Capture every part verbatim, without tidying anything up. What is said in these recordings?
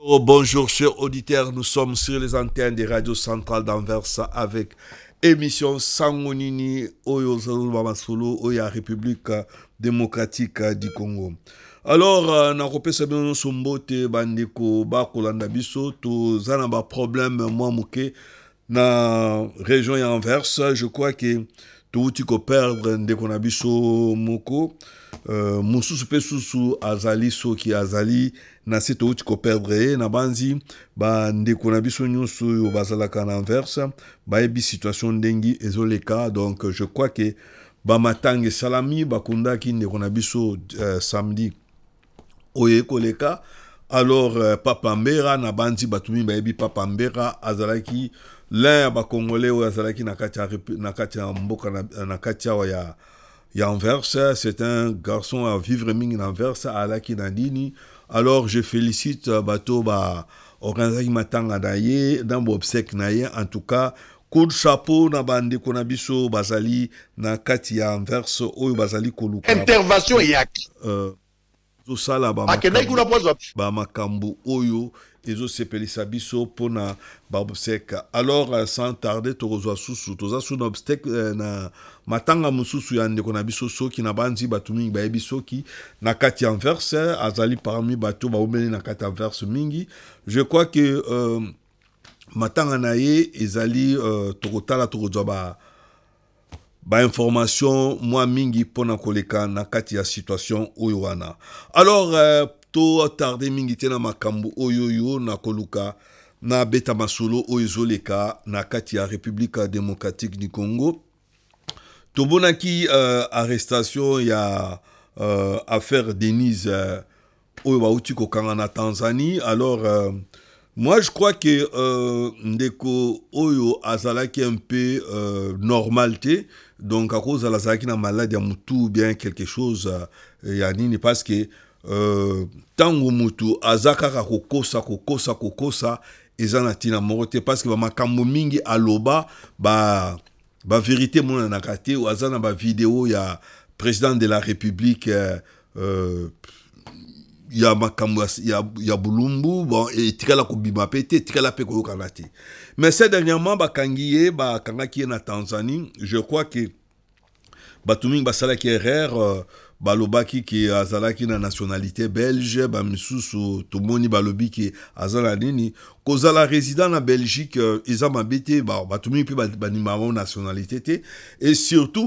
Oh, bonjour chers auditeurs, nous sommes sur les antennes des radios centrales d'Anvers avec émission Sangonini Oyo Masolo Oya République démocratique du Congo. Alors, euh, na kopesa bino sombote bandeko bakolanda biso to zana ba problème moi muke na région ya Anvers, je crois que tout ko perdre ndeko na biso moko euh, mususu pe susu azali soki azali na se to ko perdre na banzi ba ndeko na biso nyusu yo bazalaka na Anvers ba ebi situation ndengi ezoleka. Donc je crois que ba matange salami bakunda ki ndeko na biso euh, samedi oye koleka. Alors euh, Papa Mbera na banzi batumi ba ebi Papa Mbera azalaki l'un ba congolais ou azalaki na katia na katia mboka na, na katia ya ya Anvers. C'est un garçon à vivre ming en Anvers alaki na dini. Alors je félicite bato ba organiser matanga daye dans bo obsèque naye. En tout cas coup de chapeau na bande konabiso bazali na katia Anvers oyo bazali koluka intervention yak euh zosala ba makambu, ba makambu oyo ezo sepelisa biso pona babuseka. Alors euh, sans tarder tokozwa susu toza sous obstacle euh, na matanga mususu ya ndeko na biso soki na banzi batu mingi ba biso ki na kati Anvers azali parmi bato ba omeli na kati Anvers mingi. Je crois que euh, matanga na ye ezali euh, tokotala tokozwa ba ba information moi mingi pona koleka na kati ya situation oyo wana. Alors euh, to tarder mingi tena makambu oyo yo na koluka na beta masolo oyo zoleka na kati ya République démocratique du Congo. To bonaki euh, arrestation ya euh, affaire Denise euh, oyo bauti ko kanga na Tanzanie. Alors euh, moi je crois que euh, ndeko oyo azalaki un peu euh, normalité. Donc à cause de la zaki na maladie mutu bien quelque chose euh, ya nini parce que euh, tango mutu azaka ka kokosa kokosa kokosa ezana tina morote parce que ba makambo mingi aloba ba ba vérité mona na kate ou azana ba vidéo ya président de la République euh, euh, ya makambo ya ya bulumbu bon et tikala ko bima pete tikala pe ko kanati. Mais c'est dernièrement ba kangiye ba kangaki na Tanzanie. Je crois que batuming basala ki erreur euh, balobaki ki azalaki na nationalité belge ba misusu tomoni balobi ki azala nini kozala résident na Belgique euh, isa mabete ba batuming pe ba, ba numéro nationalité te. Et surtout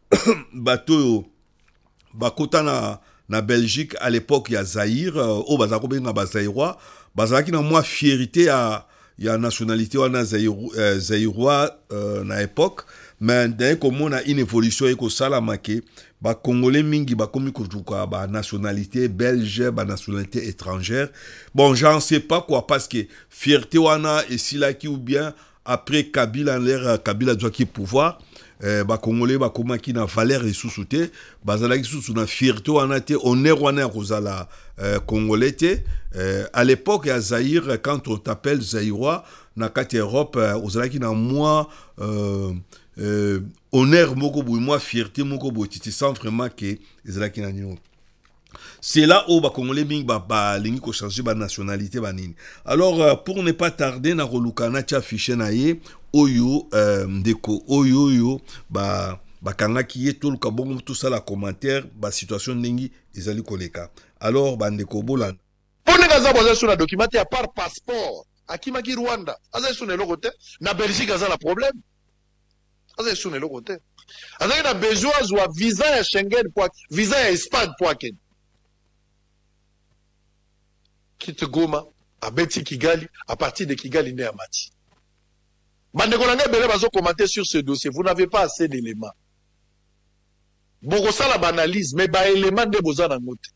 bato bakota na na Belgique à l'époque ya Zaïre euh, o bazako benga ba Zaïrois bazalaki na moi fierté ya ya nationalité wana Zaïro euh, Zaïrois euh, na époque. Mais dès qu'on a une évolution et que ça la marqué ba congolais mingi ba komi kojuka ba nationalité belge ba nationalité étrangère. Bon j'en sais pas quoi parce que fierté wana et si là qui ou bien après Kabila l'air Kabila doit qui pouvoir eh, ba congolais ba koma ki na valeur et sous-souté bazala ki sous na fierté wana te honneur wana kozala euh, congolais te euh, à l'époque à Zaïre quand on t'appelle Zaïrois na kati Europe euh, ozala ki na moi euh, euh, honneur moko boui moi fierté moko boui tu sens vraiment que ezala ki na nyo. C'est là où ba congolais bing ba ba lingi ko changer ba nationalité ba nini. Alors euh, pour ne pas tarder na roluka na tia fiché na ye oyo euh, ndeko oyo yo ba ba kanga ki ye tout le kabongo tout ça la commentaire ba situation ndingi ezali koleka. Alors ba ndeko bolanda pone kaza boza sur la document à part passeport akimaki Rwanda aza sur le côté na Belgique aza la problème aza sur le côté aza na besoin wa visa ya Schengen pour visa ya Espagne pour ken quitte Goma à Beti Kigali à partir de Kigali ne amati. Bandeko nanga bele bazo commenter sur ce dossier, vous n'avez pas assez d'éléments. Boko sala banalise mais ba élément de bozana ngote.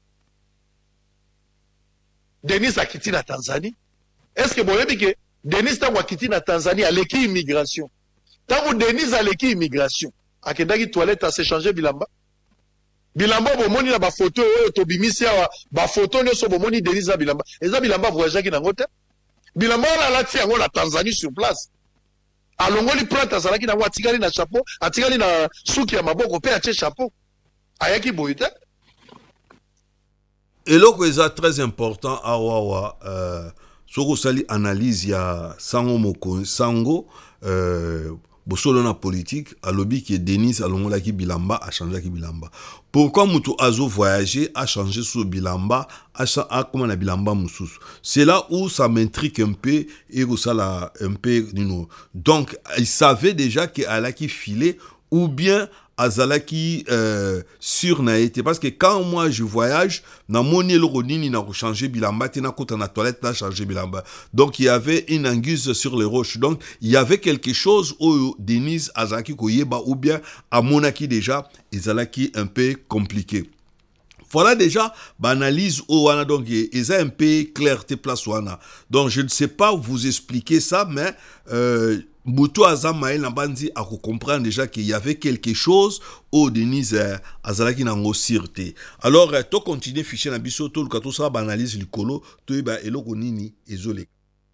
Denis a quitté la Tanzanie. Est-ce que vous savez que Denis a quitté la Tanzanie à l'équipe immigration? Tant que Denis a l'équipe immigration, à Kendaki toilette à s'échanger bilamba. Bilamba bomoni na ba photo oyo to bimisia ba photo ne so bomoni Denis a bilamba. Eza bilamba voyage ki na ngote. Bilamba la lati yango la Tanzanie sur place. Alongoli plata salaki na watikali na chapeau, atikali na suki ya maboko pe ache chapeau. Ayaki boyite. Et là, c'est très important à Wawa. Euh, soko sali analyse ya sango moko sango euh, bosolo na politique alobi que Denis alongola ki bilamba a changé ki bilamba. Pourquoi mutu azo voyager a changé sur bilamba a a comment na bilamba mususu. C'est là où ça m'intrigue un peu et où ça la un peu you know. Donc il savait déjà que alaki filé ou bien azalaki euh, sur na été parce que quand moi je voyage na moni le ronini na changer bilamba tina kota na toilette na changer bilamba, donc il y avait une anguille sur les roches, donc il y avait quelque chose où Denise azalaki koyeba ou bien à monaki déjà ezalaki un peu compliqué. Voilà déjà l'analyse au wana, donc ils ont un peu clarté place wana. Donc je ne sais pas vous expliquer ça, mais euh, Moutou Azamaï Nabandi a comprendre déjà qu'il y avait quelque chose au Denise Azalaki nango sirte. Alors to continue fichier na biso to lukato sa analyse likolo to ba eloko nini ezole.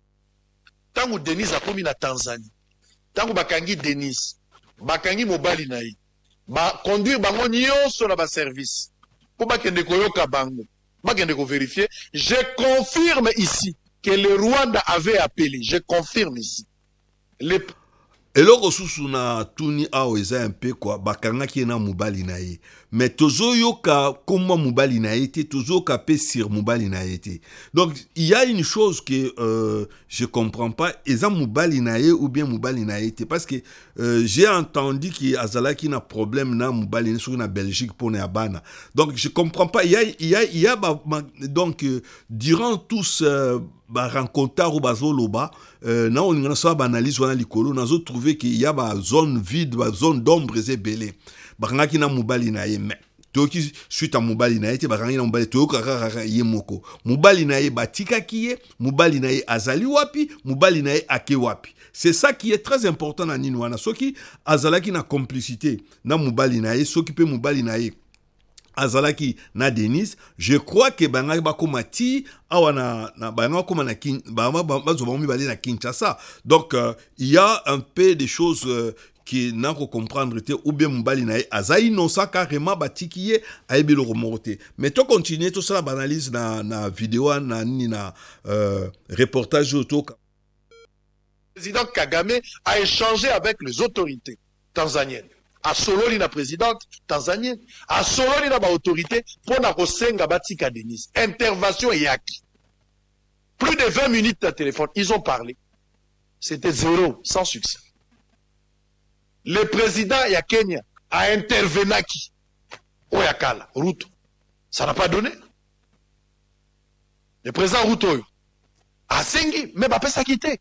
Tango Denise a komi na Tanzanie. Tango bakangi Denise, bakangi mobali na ye. Ba conduire bango nyonso na ba service. Pour ba kende koyoka bango. Ba kende ko vérifier, je confirme ici que le Rwanda avait appelé, je confirme ici. Les... eloko susu na tuni awo eza un peu quoi bakangaki na mobali na ye, mais tozo yoka komwa mobali na ye te, tozo ka pe sur mobali na ye te. Donc il y a une chose que euh, je comprends pas, eza mobali na ye ou bien mobali na ye te, parce que euh, j'ai entendu que azalaki na problème na mobali sur na Belgique pour na bana. Donc je comprends pas, il y a il y a il y a ba, ma, donc euh, durant tous euh, ba rencontre ou bazoloba euh, na on ngana sa ba analyse wana likolo nazo trouver qu'il y a ba zone vide, ba zone d'ombre zebele bakangaki na mobali na ye, mais toki suite à mobali na ye te bakangaki na mobali to kaka ye moko mobali na ye batika kiye mobali na ye azali wapi mobali na ye ake wapi. C'est ça qui est très important na nini wana, soki azalaki na complicité na mobali na ye, soki pe mobali na ye azalaki na Denise, je crois que banga bakoma ti awana na banga koma na kin banga bazo bamu bali na Kinshasa. Donc euh, il y a un peu des choses euh, qui n'a ko comprendre te ou bien mobali na azai non ça carrément batikiye aibe le remonter. Mais to continuer tout ça la analyse na na vidéo na ni na euh, reportage auto. Le président Kagame a échangé avec les autorités tanzaniennes. A sololi na présidente tanzanienne, a sololi na ba autorité pour na kosenga batika Denise. Intervention yaki. Plus de vingt minutes de téléphone, ils ont parlé. C'était zéro, sans succès. Le président ya Kenya a intervenaki. Oyakala, Ruto. Ça n'a pas donné. Le président Ruto a sengi, mais pas sa quitter.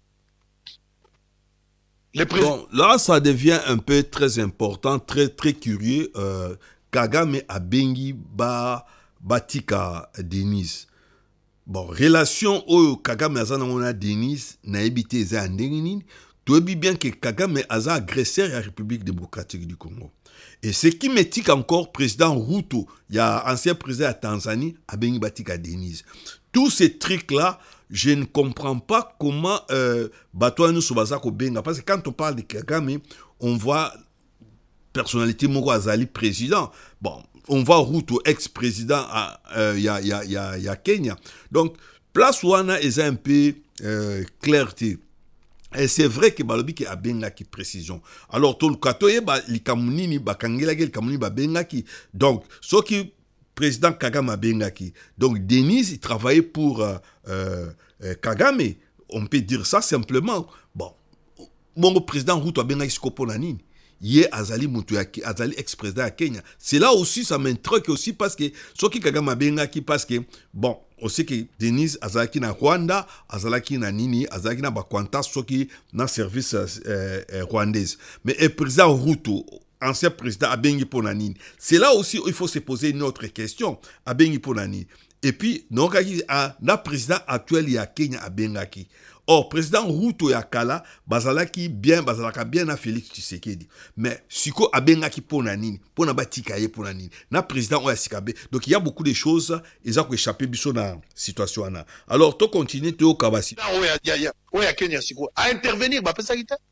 Bon, là, ça devient un peu très important, très, très curieux. Euh, Kagame a bengi ba batika Denise. Bon, relation au Kagame azana mona Denise na ebité za ndengini. Tu dis bien que Kagame a agressé la République démocratique du Congo. Et ce qui me tique encore, président Ruto, il y a ancien président de Tanzanie, a bengi batika Denise. Tous ces trucs-là, je ne comprends pas comment euh, Batouane Soubazako benga. Parce que quand on parle de Kagame, on voit personnalité Moko Azali président. Bon, on voit Ruto ex-président à euh, ya, ya, ya, ya Kenya. Donc, place Wana est un peu euh, clarté. Et c'est vrai que balobi ki abenga ki précision. Alors, tout le katoye ba likamunini ba kangela ki likamunini ba benga ki. Donc, ce qui président Kagame Bengaki. Donc Denise, il travaillait pour euh, euh, Kagame. On peut dire ça simplement. Bon, mon président Ruto Bengaki Skoponanine. Yé Azali Moutouaki, Azali ex-président à Kenya. C'est là aussi, ça m'intrigue aussi parce que ce qui Kagame Bengaki, parce que, bon, on sait que Denise Azalaki na Rwanda, Azalaki na Nini, Azalaki na Bakwanta, ce qui na service euh, euh, rwandaise. Mais le président Ruto, ancien président Abengi Ponanini. C'est là aussi où il faut se poser une autre question. Abengi Ponanini. Et puis, non, le président actuel il y a Kenya Abengaki. Or, président Ruto Yakala, bazalaki bien, bazalaka bien na Félix Tshisekedi. Mais, siko Abengaki Ponanini, pona batikaye Ponanini. Na président Oyasikabe. Donc, il y a beaucoup de choses, ils ont échappé biso na situation. Alors, to continue, to kabasi. Oya Kenya siko. À intervenir, bah, ça qui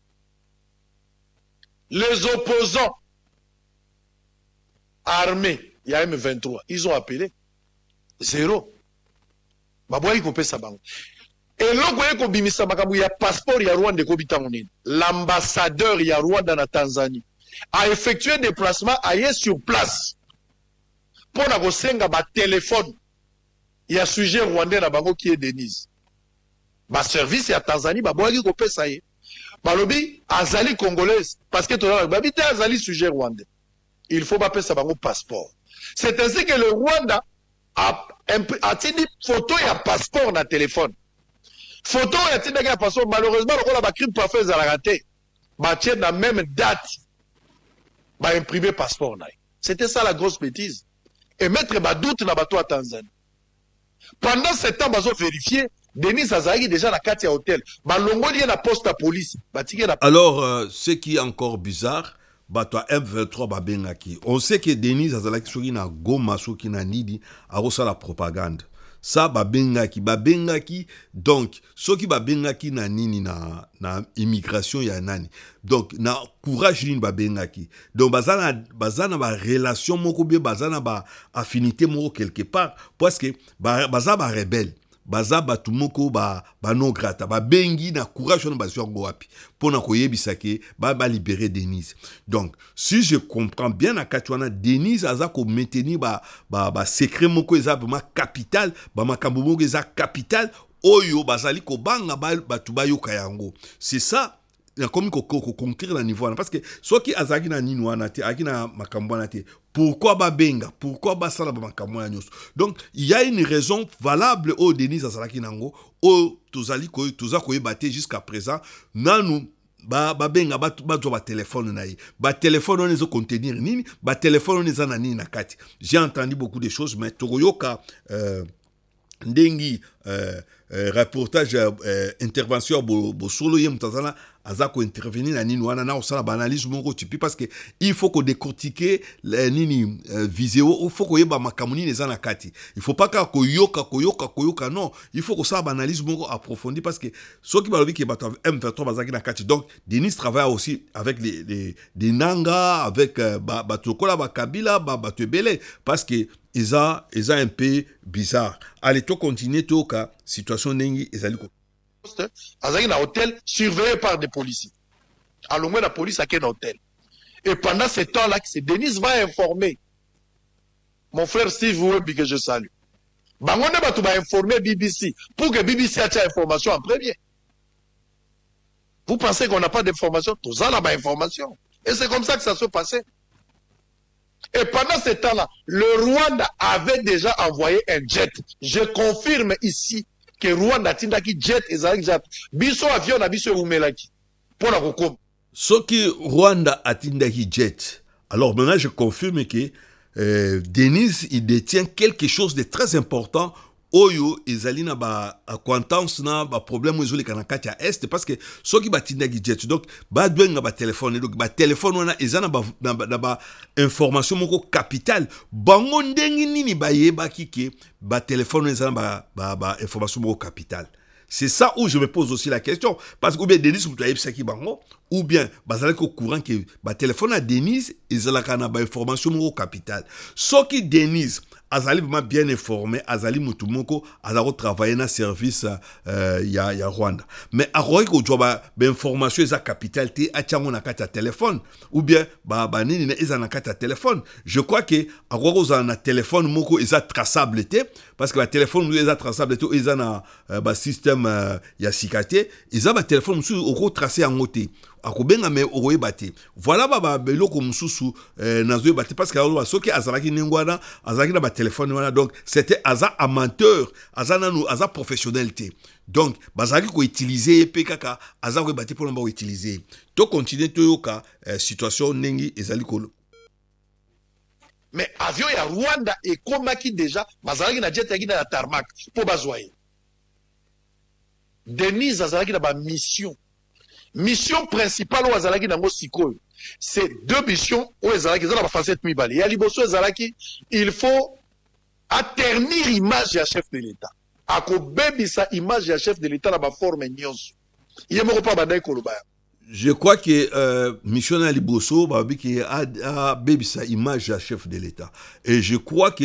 les opposants armés, il y a M vingt-trois, ils ont appelé. Zéro. Baboy, il ça. Et l'autre ko bimisa makambo ya passeport ya Rwanda ko bitangonini. L'ambassadeur ya Rwanda na Tanzanie a effectué des déplacements ailleurs sur place pour na kosenga ba téléphone ya sujet rwandais na bango qui est Denise. Ba service ya Tanzanie ba boaki ko pesa ye. Balobi azali congolaise parce que to ba bité azali sujet rwandais. Il faut pas pesa bango passeport. C'est ainsi que le Rwanda a a tini photo ya passeport na téléphone. Photo ya tini ya passeport malheureusement le rôle ba crime parfait za la raté. Ba tient la même date. Ba imprimer passeport na. C'était ça la grosse bêtise. Et mettre ba doute na bato à Tanzanie. Pendant ce temps bazo vérifier Denis Azari déjà na kati ya hôtel. Ba longoli na poste à police. Ba tike na. Alors euh, ce qui est encore bizarre bato M vingt-trois babengaki. On sait que Denis Azalaki soki na Goma soki na Nidi a reçu la propagande. Ça babengaki babengaki donc soki babengaki na nini na na immigration ya nani. Donc na courage ni babengaki. Donc bazana bazana ba relation moko bien bazana ba affinité moko quelque part parce que baza ba rebelle. Baza batu moko ba ba non grata ba bengi na courage na bazwa ngo wapi pona koyebisa ke ba ba libérer Denise. Donc si je comprends bien na katwana Denise aza ko maintenir ba ba ba secret moko eza ba capital ba makambo moko eza capital oyo bazali ko banga ba batu ba yoka yango. C'est ça na komi ko ko conclure na niveau parce que soki azaki na nini wana te aki na makambo wana te. Pourquoi babenga? Pourquoi basala ba makambo ya nyos? Donc il y a une raison valable au Denis Azalaki nango au tozali ko toza ko yebate jusqu'à présent nanu ba babenga ba ba ba téléphone na yi ba téléphone on ezo contenir nini ba téléphone on ezana nini na kati. J'ai entendu beaucoup de choses mais toyoka euh ndengi euh, euh, reportage euh, intervention bo, bo solo yem tazana azako intervenir na nini wana na osala ba analyse moko tipi parce que il faut ko décortiquer les nini euh, vidéo il faut ko yeba makamuni neza na kati il faut pas ka ko yoka ko yoka ko yoka non il faut ko sala ba analyse moko approfondie parce que ceux qui balobi ki bato M vingt-trois bazaki na kati donc Denis travaille aussi avec les les des nanga avec euh, ba bato kola ba kabila ba bato belé parce que ils ont ils ont un peu bizarre allez to continuer to ka situation nengi ezali ko azaki na hôtel surveillé par des policiers. Alors moi la police a quel hôtel. Et pendant ce temps-là, c'est Denis va informer mon frère Steve Webi que je salue. Bangonde batu va informer B B C pour que B B C ait l'information en premier. Vous pensez qu'on n'a pas d'information? Tout ça là, information. Et c'est comme ça que ça se passait. Et pendant ce temps-là, le Rwanda avait déjà envoyé un jet. Je confirme ici que Rwanda tindaki jet ezalaki jet biso avion na biso umelaki pour la kokoma soki Rwanda atindaki jet. Alors maintenant je confirme que euh, Denis il détient quelque chose de très important oyo ezali na ba acquaintance na ba problème ezoli kana kati ya est parce que soki batindaki jet donc ba dwenga ba téléphone donc ba téléphone wana ezana ba na ba information moko capital bango ndengi nini ba yebaki ke ba téléphone ezana ba ba, ba information moko capital. C'est ça où je me pose aussi la question parce que ou bien Denis vous avez ça qui bango ou bien bazala ko courant que ba téléphone à Denis ezala kana ba information moko capital soki Denis azali vraiment bien informé azali mutu moko azako travailler na service euh, ya ya Rwanda mais aroki ko joba ba information eza capital te achango na kata téléphone ou bien ba ba nini na eza na kata téléphone. Je crois que aroki za na téléphone moko eza traçable te parce que ba téléphone eza traçable te eza na euh, ba système euh, ya sikate eza ba téléphone musu oko tracer en côté akobenga me okoye bate voilà baba beloko mususu euh, nazoye bate parce que alors soki azalaki nengwana azalaki na ba téléphone wana donc c'était aza amateur aza nanu aza professionnalité donc bazalaki ko utiliser pe kaka aza ko bate pour ba utiliser to continuer to yoka euh, situation nengi ezali kolo mais avion ya Rwanda et komaki déjà bazalaki na jet ya na tarmac pour bazwaye Denis azalaki na ba mission. Mission principale au Azalaki Nango Sikoyo, c'est deux missions au Azalaki, dans la facette Mibali. Et à Liboso Azalaki, il faut atternir l'image du chef de l'État. À baby sa image du chef de l'État dans la forme nyonso. Il y a mon pas bandai kolobaya. Je crois que euh, mission à Liboso, babi qui a baby sa image du chef de l'État. Et je crois que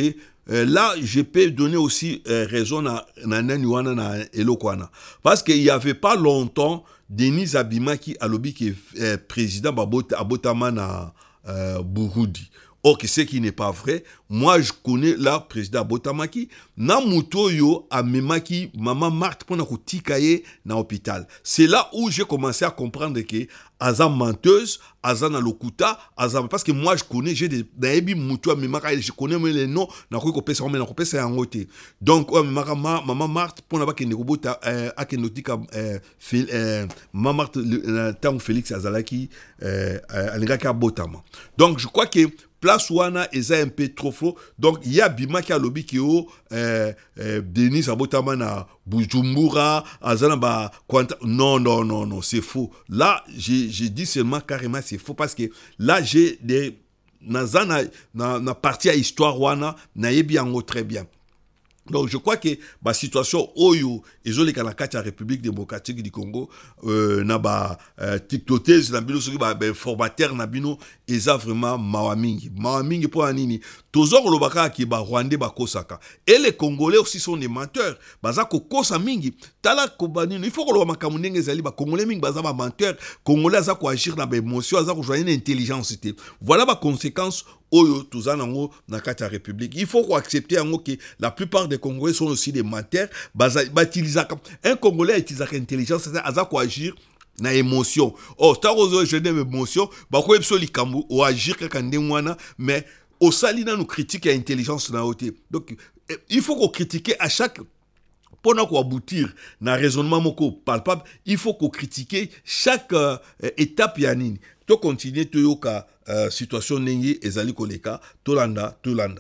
euh, là, je peux donner aussi euh, raison à Nanyuana na Elokwana. Parce qu'il n'y avait pas longtemps, Denis Abimaki Alobi qui est euh, président Abotama na euh, Burundi. Or, ce qui n'est pas vrai, moi je connais là président Botamaki, na mutoyo a memaki maman Marthe pour na kutikaye na hôpital. C'est là où j'ai commencé à comprendre que Aza menteuse, Aza na lokuta, Aza parce que moi je connais, j'ai des naebi mutoyo memaka, je connais même les noms, na ko ko pesa na ko pesa en côté. Donc memaka maman Marthe pour na ba ke nekobota a ke notika euh maman Marthe tant Félix Azalaki euh alingaka Botama. Donc je crois que place wana eza un peu trop faux. Donc il y a Bima qui a lobby qui o euh, euh, Denis Abotama na Bujumbura azana ba kwanta. Non non non non, c'est faux. Là j'ai j'ai dit seulement carrément c'est faux parce que là j'ai des nazana na na partie à histoire wana na yebi yango très bien. Donc je crois que la situation oyo ezoli kana kati ya République démocratique du Congo euh, na ba euh, tiktokers na bino soki ba formateur na bino eza vraiment mawamingi mawamingi pour anini tozoko lobaka ki ba Rwandais ba kosaka et les Congolais aussi sont des menteurs baza ko kosa mingi tala ko banino il faut ko lo makamu ndenge ezali ba Congolais mingi baza ba menteurs Congolais aza ko agir na ba émotion aza ko joindre intelligence té voilà ba conséquence oyo tozanango na kati ya République. Il faut accepter que la plupart des Congolais sont aussi des menteurs. Un Congolais utilise l'intelligence, ça a quoi agir na émotion. Oh, t'as osé jeter émotion, bah quoi absolument kambu ou agir quand on mais au salina nous critique l'intelligence na côté. Donc il faut qu'on critique à chaque pendant qu'on aboutir na raisonnement moko palpable, il faut qu'on critique chaque euh, étape yanini. To continuer to yoka euh, situation nengi ezali koleka tolanda tolanda.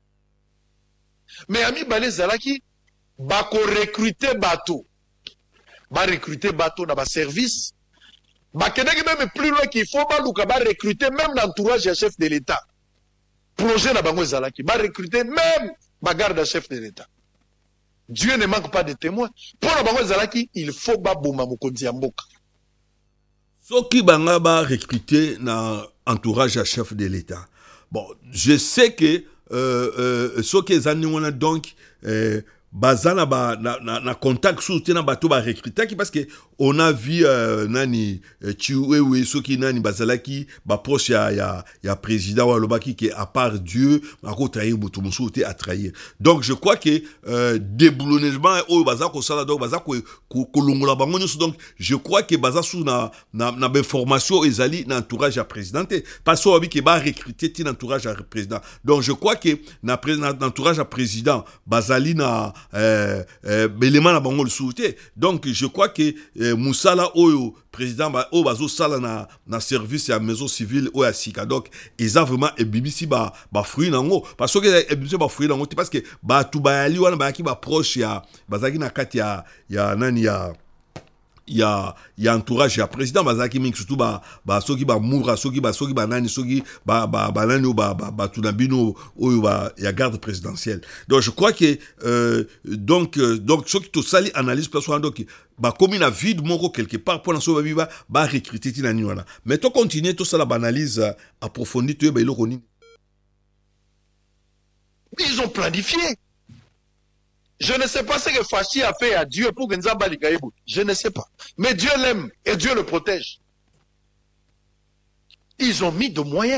Mais ami balé zalaki ba ko recruter bateau. Ba recruter bateau na ba service. Ba keneki même plus loin qu'il faut ba luka ba recruter même l'entourage du chef de l'État. Projet na bango zalaki ba recruter même ba garde chef de l'État. Dieu ne manque pas de témoins. Pour la bango zalaki, il faut ba boma mokonzi ya mboka. Soki banga ba recruter na entourage à chef de l'État. Bon, je sais que euh euh soki ezani wana donc euh bazana ba na, na, na contact soutien na bato ba recruter parce que on a vu euh, nani Chiwewe soki nani bazalaki ba proche ya ya ya président wa lobaki qui à part Dieu ako trahir boto musote à trahir. Donc je crois que euh, déboulonnellement o baza ko sala donc baza ko ko longola bango nyuso donc je crois que baza sous na na na information ezali na entourage à président parce que obi ke ba recruter tin entourage à président. Donc je crois que na président entourage à président bazali na euh euh élément na bango le souté. Donc je crois que euh, Moussala Oyo président ba o bazo sala na na service ya maison civile o ya sika donc ils a vraiment e bibisi ba ba fruit nango parce que e bibisi ba fruit nango parce que ba tu ba ali wana ba ki ba proche ya bazaki na kati ya ya nani ya ya ya entourage ya président bazaki mingi surtout ba ba soki ba moura soki ba soki ba nani soki ba ba ba nani ba ba, ba tunabino oyo ba ya garde présidentielle. Donc je crois que euh, donc euh, donc soki to sali analyse person donc ba comme une vide moko quelque part pour so ba ba recruter tinani wana. Mais to continuer to sala analyse uh, approfondie to ba iloko ni. Ils ont planifié. Je ne sais pas ce que Fachi a fait à Dieu pour que Nzamba Likaïbou. Je ne sais pas. Mais Dieu l'aime et Dieu le protège. Ils ont mis de moyens.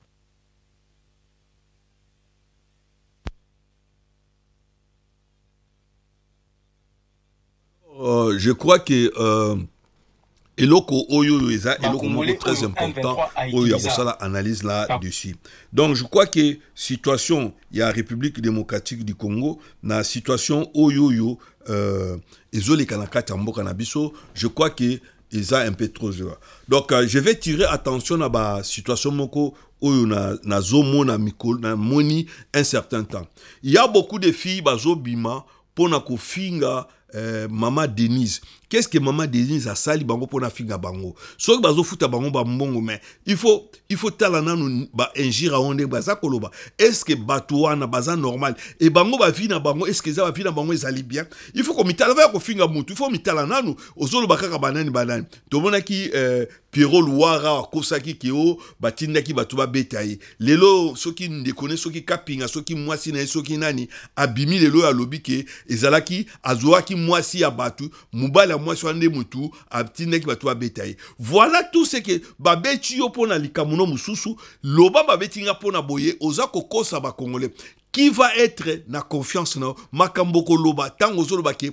Euh, je crois que euh, eloko oyo eza eloko moko très important oyo ya kosala analyse là dessus. Donc je crois que situation ya République démocratique du Congo na situation oyo yo euh ezoleka na kati ya mboka na biso, je crois que eza un peu trop joueur. Donc euh, je vais tirer attention à ba situation moko oyo na na zomo na mikolo na moni un certain temps. Il y a beaucoup de filles bazo bima pona ko finga Euh, Maman Denise. Qu'est-ce que Maman Denise a sali bango pour na finga bango? So bazo futa bango ba mbongo mais il faut il faut talana nou ba injira onde baza koloba. Est-ce que batouana baza normal et bango ba vie na bango est-ce que ça va vie na bango ezali bien? Il faut qu'on mitala va ko finga mutu, il faut mitala nanu ozolo bakaka banani banani. To mona ki euh, Pierrot Louara akosaki keo batindaki bato babetaye lelo soki ndekone soki kapinga soki mwasi na soki nani abimi lelo ya lobi ke ezalaki azoaki mwasi ya batu mubala mwasi wande mutu abtindaki bato babetaye. Voilà tout ce que babeti yo pona likamuno mususu loba babetinga pona boye oza kokosa ba congolais qui va être na confiance na makamboko loba tango zoloba ke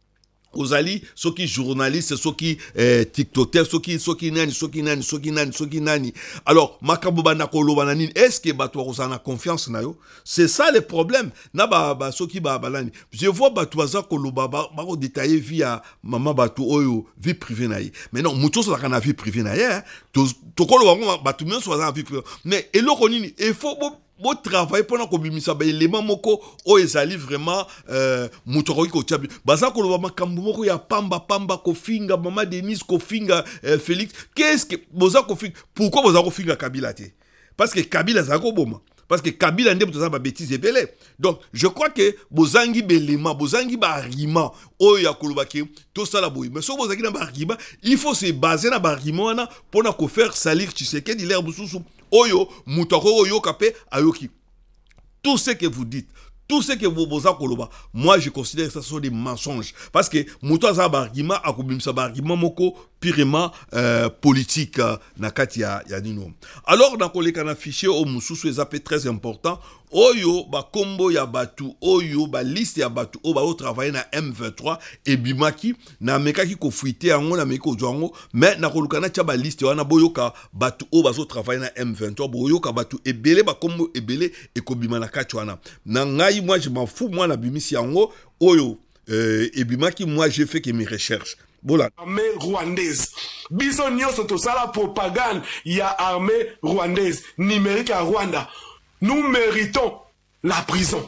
ozali soki journaliste soki eh, tiktoker soki soki nani soki nani soki nani soki nani alors makambo bana koloba nani est-ce que bato kozana confiance na yo c'est ça le problème na ba, ba soki ba balani je vois bato baza koloba ba, ba ko détailler via mama bato oyo vie privée na ye mais non muto so kana vie privée na ye to to koloba bato menso baza vie privée mais eloko nini il faut bon travail pendant que bimisa ba élément moko o ezali vraiment euh mutoko ko tchabi baza ko loba makambo moko ya pamba pamba ko finga mama Denise ko finga euh, Félix qu'est-ce que boza ko finga pourquoi boza ko finga Kabila te parce que Kabila za ko boma parce que Kabila ndé boza ba bêtise ebele donc je crois que bozangi belema bozangi ba argument o ya ko loba ke to sala boy mais so bozangi na ba argument il faut se baser na ba argument na pona ko faire salir Tshisekedi l'air bususu oyo mutoko oyo kapé ayoki tout ce que vous dites tout ce que vous boza koloba moi je considère que ça sont des mensonges parce que muto za ba argument akobimisa ba argument moko purement euh, politique euh, na kati ya ya nino alors dans koleka na fichier au mususu ezapé très important oyo ba kombo ya batu oyo ba liste ya batu o ba o travailler na M vingt-trois et bimaki na mekaki ko fuiter yango na meko zongo mais na kolukana tia ba liste wana boyoka batu o ba zo travailler na M vingt-trois boyoka batu ebele ba kombo ebele e ko bima na kati wana na ngai moi je m'en fous moi na bimisi yango oyo euh, et bimaki moi j'ai fait que mes recherches. Voilà. Armée rwandaise. Biso nyoso to sala propagande ya armée rwandaise numérique à Rwanda. Nous méritons la prison.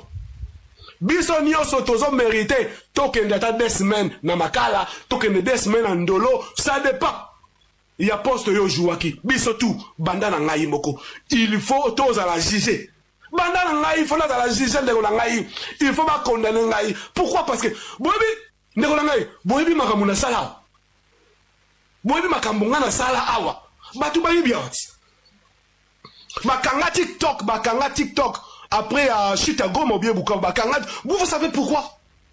Biso nyoso tozo mériter tokende ta deux semaines na makala, tokende deux semaines en ndolo, ça dépend. Il y a poste yo jouaki. Biso tout banda na ngai moko. Il faut toza la juger. Banda na ngai il faut la juger de la ngai. Il faut pas condamner ngai. Pourquoi? Parce que bobi ndeko ngai boyebi makambo na sala boyebi makambo ngana sala awa batu bayibi ati bakanga TikTok bakanga TikTok après à uh, Chicago mobile buka bakanga vous vous savez pourquoi?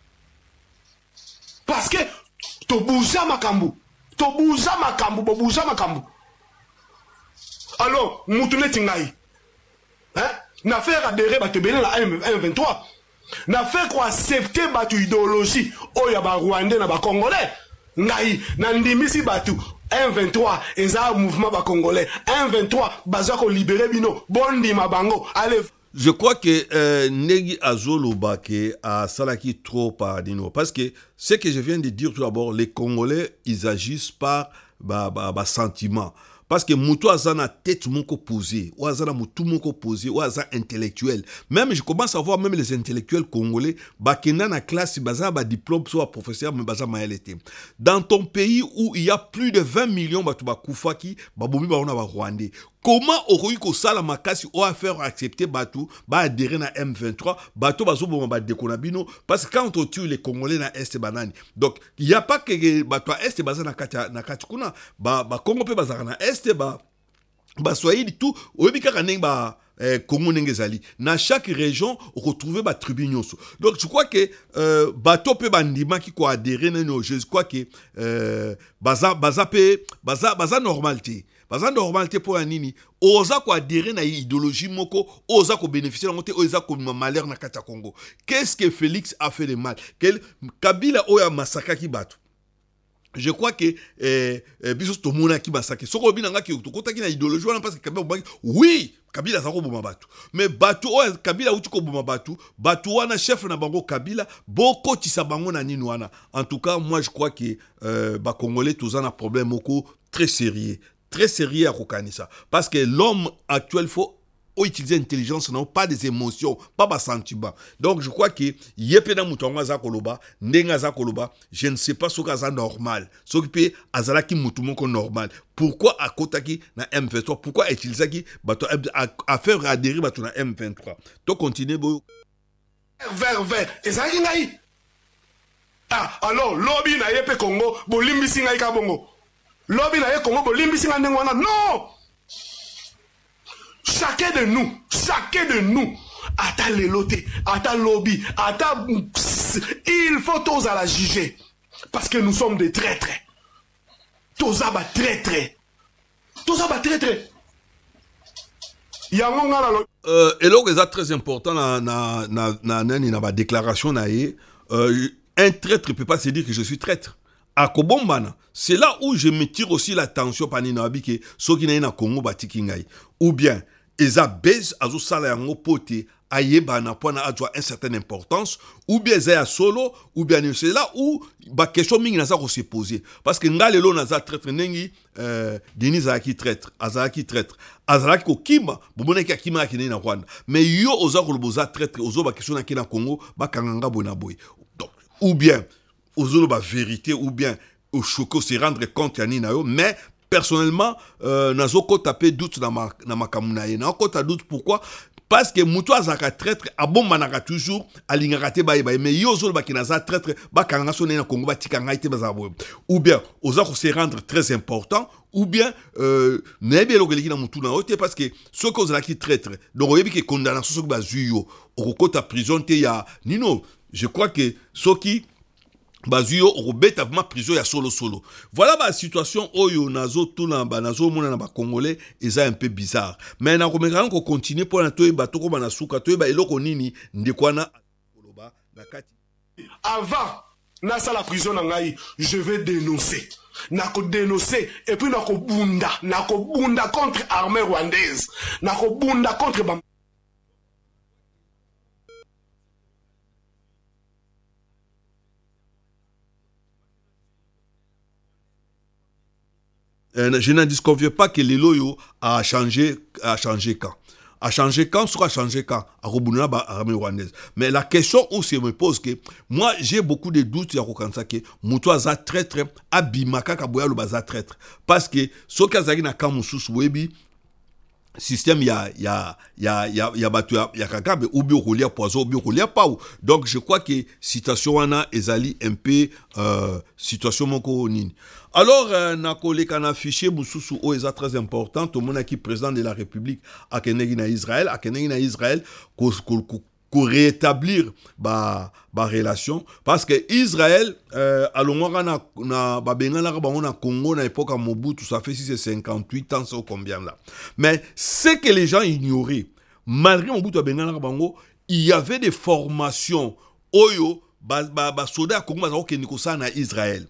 Parce que to bouger makambo to bouger makambo bo bouger makambo alors mutune tingai hein na faire adhérer ba tebele la M vingt-trois na fait quoi accepter batu idéologie oya ba Rwandais na ba Congolais ngai na ndimisi batu M vingt-trois eza mouvement ba Congolais M vingt-trois baza ko libérer bino bondi mabango allez. Je crois que euh, Negi Azolo Bake a salaki trop par dino parce que ce que je viens de dire tout d'abord les Congolais ils agissent par ba ba, ba sentiment. Parce que muto azana tête moko posé, ou azana mutu moko posé, ou azana intellectuel. Même je commence à voir même les intellectuels congolais, bakenda na classe baza ba diplôme soit professeur mais baza maelete. Dans ton pays où il y a plus de vingt millions batu bakufaki, babomi ba ona ba Rwandais. Comment aurait ko sala makasi ou à faire accepter batu ba adhérer na M vingt-trois, bato bazo bon ba dekonabino parce que quand on tue les Congolais na Est banani. Donc il y a pas que bato Est baza na kati na kati kuna ba ba Congo pe baza na Est ba ba soyez tout oyebi kaka ndenge ba eh, Congo ndenge zali na chaque région on retrouve ba tribu nyonso. Donc je crois que euh, bato pe bandima qui ko adhérer na no je crois que euh, baza baza pe baza baza normalité baza normalité pour un nini oza ko adhérer na idéologie moko oza ko bénéficier na ngote oza ko malheur na kati ya Congo. Qu'est-ce que Félix a fait de mal? Quel Kabila oya massacre ki bato. Je crois que eh, eh, biso to mona ki massacre soko binanga ki to kota ki na idéologie wana parce que Kabila oui Kabila za ko boma bato mais bato o Kabila uti ko boma bato bato wana chef na bango Kabila boko tisa bango na nini wana. En tout cas moi je crois que euh, ba Congolais tous en a problème moko très sérieux très sérieux à Kokanisa parce que l'homme actuel faut utiliser l'intelligence, non pas des émotions, pas des sentiments. Donc je crois que yepena mutonga za koloba, ndenga za koloba, je ne sais pas ce que c'est normal. Ce qui peut azala ki mutumoko normal. Pourquoi à kotaki na M vingt-trois? Pourquoi utiliser ki bato à faire adhérer bato na M vingt-trois? To continuer bo vert vert. Ezaki ngai. Ah, alors lobby na yepe Congo, bolimbisi ngai ka bongo. Lobby na ye Congo bolimbi singa ndengwana. Non. Chacun de nous, chacun de nous, ata leloté, ata lobby, ata, il faut tous à la juger. Parce que nous sommes des traîtres. Tous à ba traîtres. Tous à ba traîtres. Yangonga la lobby. Euh, et là, c'est très important na na na na na na ba déclaration na ye. Euh, un traître ne peut pas se dire que je suis traître. À Kobombana, c'est là où je me tire aussi l'attention par Ninabi que ceux qui n'ont Congo batikingai. Ou bien, ils abaissent à sala yango poté ayeba na point à une certaine importance, ou bien ils solo, ou bien c'est là où la question mingi na se poser. Parce que ngalelo na za traître nengi, euh, Denis Azaki traître, Azaki traître, Azaki ko kima, bobone ki kima ki na Rwanda. Mais yo oza ko boza traître, ozo ba question na ki na Congo, ba kanganga bona boy. Donc, ou bien aux ba vérité ou bien au choco se rendre compte yani na yo, mais personnellement euh, nazo ko taper doute na ma na makamuna ye na ko ta doute. Pourquoi? Parce que muto azaka traître abomba na toujours alingaka te ba ba, mais yo zo ba kinaza traître ba kanga so na Congo ba tikanga ite bazabo, ou bien oza ko se rendre très important, ou bien euh nebe lo keliki na mutu na ote, parce que ce que oza ki traître donc oyebi que condamnation so ba zuyo o ta prison te ya nino. Je crois que ceux qui Bazuyo robeta vraiment prison ya solo solo. Voilà la situation oyo nazo tout na ba nazo mona na ba congolais eza un peu bizarre. Mais na komeka ko continuer pour na to ba to ko ba na suka to ba eloko nini ndekwana koloba na kati. Avant na sala prison na ngai, je vais dénoncer. Na ko dénoncer et puis na ko bunda, na ko bunda contre armée rwandaise. Na ko bunda contre ba Euh, je n'en disconviens pas que les loyaux a changé, a changé quand. A changé quand, soit a changé quand. A rebondir à l'armée rwandaise. Mais la question où se me pose que, moi, j'ai beaucoup de doutes, ya kokansa que, muto aza traître, abimaka kaboya lo baza traître. Parce que, ce qui a na kamusus webi, système ya ya ya ya ya batu ya ya kakabe ou bien rolia poison ou bien rolia pau. Donc je crois que situation wana ezali un peu euh, situation moko nini. Alors euh, na koleka na fichier mususu o eza très important, tout le monde qui président de la République a kenegi na Israël, a kenegi na Israël ko ko pour rétablir ba ba relation, parce que Israël euh, alongwa na na ba bengana ka bango na Congo na époque à Mobutu, ça fait si c'est cinquante-huit ans, c'est combien là. Mais ce que les gens ignoraient, malgré Mobutu bengana ka bango, il y avait des formations oyo ba ba, ba soda Congo ba ko keniko sa na Israël.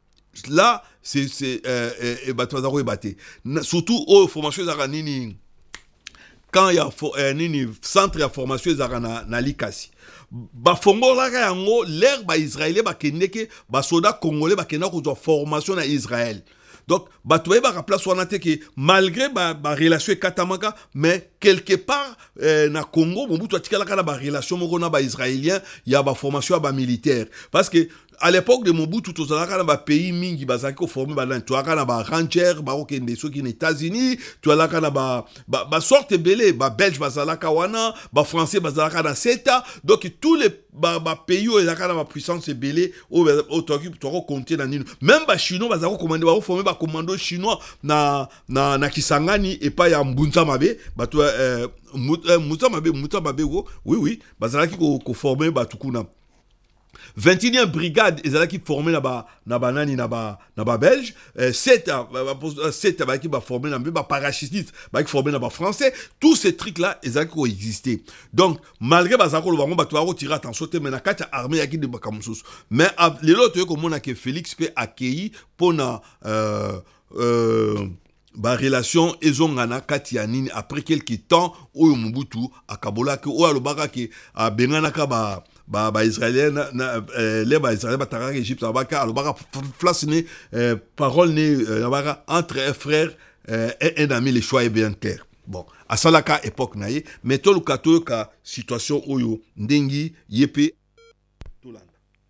Là c'est c'est euh euh ba to batté surtout aux formations zaranini. Quand il y a un centre de formation na na Likasi, ba fongo la yango l'air ba israélien ba keneke ba soda congolais ba kenako ko formation na Israël. Donc ba toye ba place wana te que malgré ba ba relation katamaka, mais quelque part euh, na Congo Mobutu atikala kana ba relation moko na ba israélien, il y a ba formation ba militaire, parce que à l'époque de Mobutu, tout ça, dans les pays mingi, bazaki ko formé ba tu as kana ba rancher, ba ko kende so ki na États-Unis, tu as la kana ba ba, ba sorte belé, ba belge bazalaka wana, ba français bazalaka na CETA. Donc tous les ba, ba pays où la kana ba puissance belé, au au toki pour compter dans nino. Même ba chinois bazako commander, ba formé ba commando chinois na na na Kisangani et pas ya Mbunza Mabe, ba tu euh Mbunza Mabe, Mbunza Mabe oui oui, bazalaki ko ko formé ba tukuna. vingt et unième brigade ezala qui formé na ba na banani na ba na ba belge, sept sept ba qui ba formé na ba parachutiste ba qui formé na ba français. Tous ces trucs là ezala qui existé. Donc malgré bazako lo bango ba to retirer attention te mena kata armée ya qui de bakamusus, mais les autres comme on a que Félix peut accueillir pour na euh euh ba relation ezongana kati ya nini après quelques temps oyo Mobutu akabola ke o alobaka ke a bengana ka ba ba ba israélien na euh, les ba israélien ba taraka Égypte ba ka alobaka flasne euh, parole ne euh, entre un frère euh, et un ami, le choix est bien clair. Bon, à salaka époque naie, mais to lukato ka situation oyo ndengi yepe tolanda.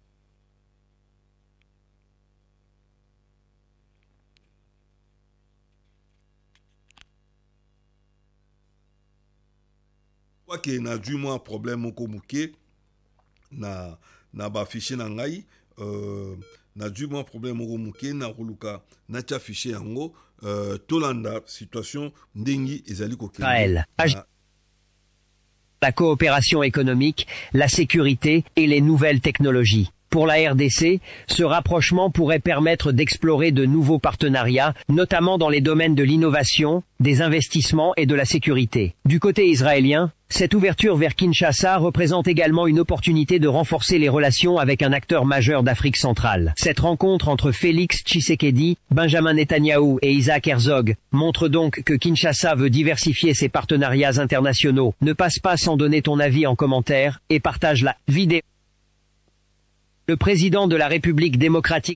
Quoi que na du moins problème moko muke na na ba fichier na ngai euh na du mo problème moko muke na koluka na tia fichier yango euh, tolanda situation ndengi ezali ko Israël. La coopération économique, la sécurité et les nouvelles technologies. Pour la R D C, ce rapprochement pourrait permettre d'explorer de nouveaux partenariats, notamment dans les domaines de l'innovation, des investissements et de la sécurité. Du côté israélien, cette ouverture vers Kinshasa représente également une opportunité de renforcer les relations avec un acteur majeur d'Afrique centrale. Cette rencontre entre Félix Tshisekedi, Benjamin Netanyahou et Isaac Herzog montre donc que Kinshasa veut diversifier ses partenariats internationaux. Ne passe pas sans donner ton avis en commentaire et partage la vidéo. Le président de la République démocratique.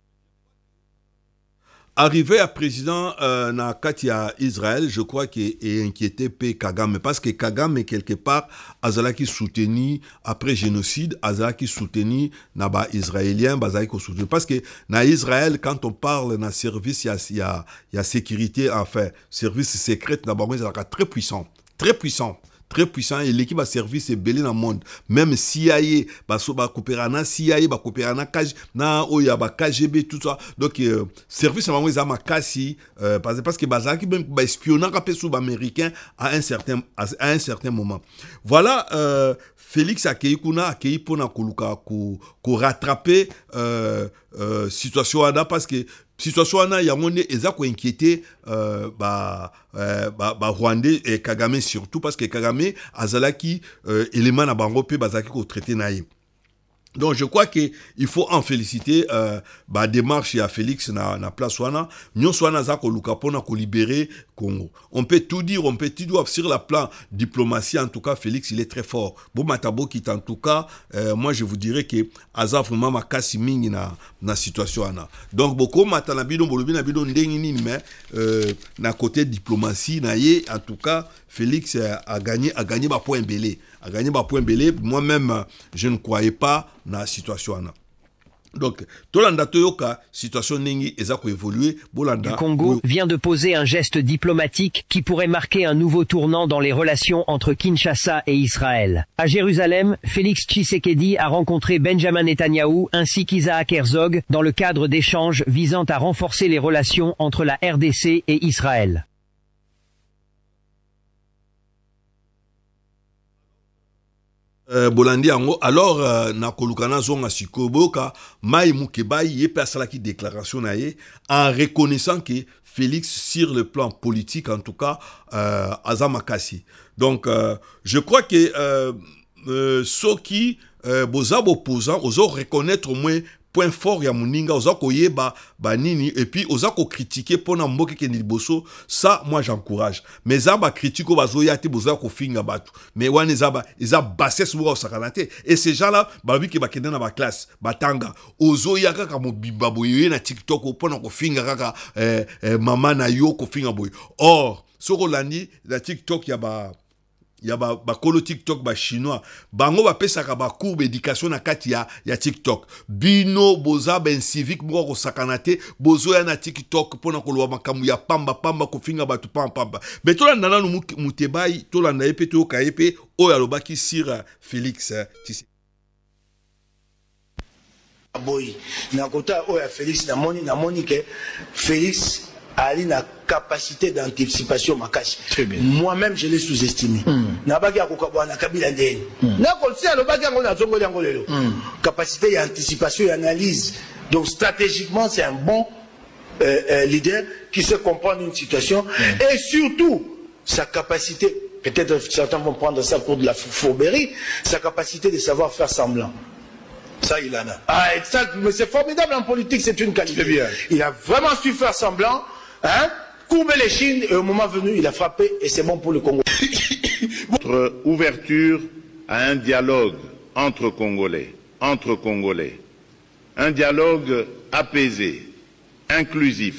Arrivé à président euh, na Katia Israël, je crois qu'il est inquiété par Kagame, parce que Kagame quelque part azala qui soutenu après génocide, azala qui soutenu na ba israélien, bazala qui soutenu parce que na Israël quand on parle na service il y a il y a il y a sécurité enfin service secret na ba très puissant, très puissant. Très puissant et l'équipe à service est belé dans le monde. Même C I A, bah so bah coopérana C I A, bah coopérana K G B, na oya bah K G B tout ça. Donc euh, service à moi ils ont ma kasi euh, parce parce que bah ça qui même bah espionnage après sous américain à un certain à un certain moment. Voilà euh, Félix Akeikuna akei pona koluka ko ko rattraper euh, euh, situation ada parce que situation ana yamone eza ko inquiéter euh, bah euh, bah bah Rwandais et Kagame surtout parce que Kagame azalaki euh, élément na bango pe bazaki ko traiter naïe. Donc je crois que il faut en féliciter euh, bah démarche à Félix na na place wana nyon swana za ko luka pona ko libérer Congo. On peut tout dire, on peut tout dire sur la plan diplomatie en tout cas Félix il est très fort. Bon matabo qui en tout cas euh, moi je vous dirais que aza vraiment makasi mingi na na situation wana. Donc beaucoup matana bidon bolobi na bidon ndengi nini mais euh, na côté diplomatie na ye en tout cas Félix a gagné a gagné ba point belé. A gagné ba point belé. Moi-même, je ne croyais pas dans la situation. Donc, Tolanda Toyoka, situation n'engi ezako évoluer. Le Congo vient de poser un geste diplomatique qui pourrait marquer un nouveau tournant dans les relations entre Kinshasa et Israël. À Jérusalem, Félix Tshisekedi a rencontré Benjamin Netanyahou ainsi qu'Isaac Herzog dans le cadre d'échanges visant à renforcer les relations entre la R D C et Israël. Euh, Bolandi ango alors euh, na kolukana zonga sikoboka mai mukebai ye persala qui déclaration na ye en reconnaissant que Félix sur le plan politique en tout cas euh, azamakasi. Donc euh, je crois que euh, euh, ceux qui euh, bozab opposants ozo reconnaître au moins point fort ya muninga oza koyeba ba nini et puis oza ko critiquer pona mboke ke liboso ça moi j'encourage mais za ba critiquer bazo yati boza ko finga batu mais wane za ba eza bassesse mo sakanate et ces gens là ba bi ke ba kenda na ba classe batanga ozo yaka ka mo bimba boye na TikTok pona ko finga kaka eh, eh, mama na yo ko finga boye or soko landi na TikTok ya ba ya ba ba kolo TikTok ba chinois bango ba pesa ka ba cours d'éducation na kati ya ya TikTok bino boza ben civique mo ko sakanate bozo ya na TikTok pona ko lwa makamu ya pamba pamba ko finga ba tu pamba pamba mais to landa na mutebai to landa epe to ka epe o ya lobaki sir Félix Tshisekedi boy na kota o ya Félix na moni na moni que Félix a une capacité d'anticipation makashi. Moi-même, je l'ai sous-estimé. Nabaki a kokabwana kabila ndeni. Na kolsi a lobaki a ngona zongo yango lelo. Capacité d'anticipation et analyse. Donc stratégiquement, c'est un bon euh, euh, leader qui sait comprendre une situation et surtout sa capacité. Peut-être certains vont prendre ça pour de la fourberie. Sa capacité de savoir faire semblant. Ça, il en a. Ah, ça, mais c'est formidable en politique, c'est une qualité. Bien. Il a vraiment su faire semblant. Hein? Courber les chines et au moment venu, il a frappé et c'est bon pour le Congo. Notre ouverture à un dialogue entre Congolais, entre Congolais, un dialogue apaisé, inclusif,